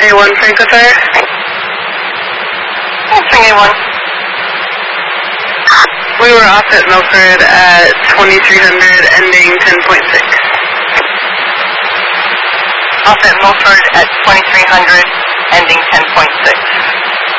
A1 Franco Fire. Swing A1. We were off at Milford at 2300, ending 10.6. Off at Milford at 2300, ending 10.6.